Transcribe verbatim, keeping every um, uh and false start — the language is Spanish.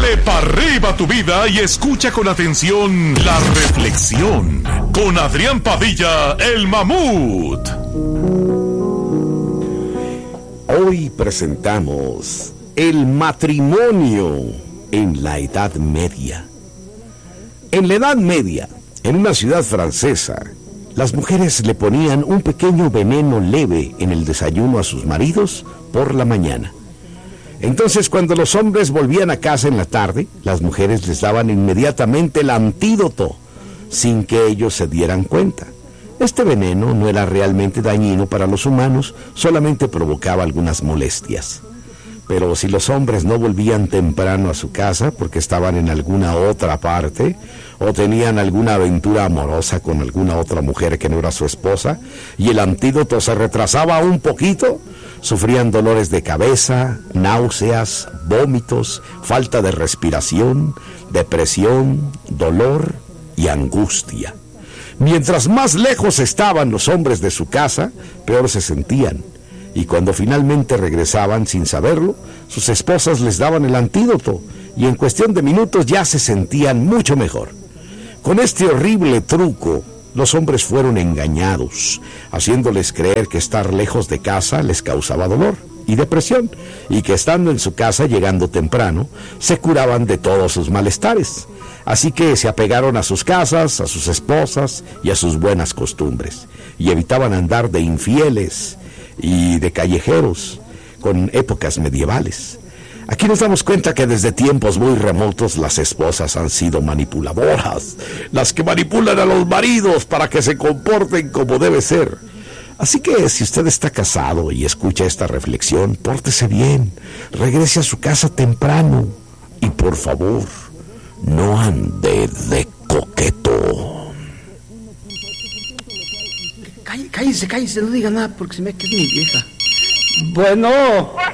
Dale pa' arriba tu vida y escucha con atención la reflexión con Adrián Padilla, el mamut. Hoy presentamos el matrimonio en la Edad Media. En la Edad Media, en una ciudad francesa, las mujeres le ponían un pequeño veneno leve en el desayuno a sus maridos por la mañana. Entonces, cuando los hombres volvían a casa en la tarde, las mujeres les daban inmediatamente el antídoto, sin que ellos se dieran cuenta. Este veneno no era realmente dañino para los humanos, solamente provocaba algunas molestias. Pero si los hombres no volvían temprano a su casa porque estaban en alguna otra parte o tenían alguna aventura amorosa con alguna otra mujer que no era su esposa y el antídoto se retrasaba un poquito, sufrían dolores de cabeza, náuseas, vómitos, falta de respiración, depresión, dolor y angustia. Mientras más lejos estaban los hombres de su casa, peor se sentían. Y cuando finalmente regresaban sin saberlo, sus esposas les daban el antídoto y en cuestión de minutos ya se sentían mucho mejor. Con este horrible truco, los hombres fueron engañados, haciéndoles creer que estar lejos de casa les causaba dolor y depresión, y que estando en su casa, llegando temprano, se curaban de todos sus malestares. Así que se apegaron a sus casas, a sus esposas y a sus buenas costumbres, y evitaban andar de infieles y de callejeros con épocas medievales. Aquí nos damos cuenta que desde tiempos muy remotos las esposas han sido manipuladoras, las que manipulan a los maridos para que se comporten como debe ser. Así que si usted está casado y escucha esta reflexión, pórtese bien, regrese a su casa temprano y por favor, no ande de coqueto. Cállese, cállese, no diga nada porque se me que es mi vieja. Bueno.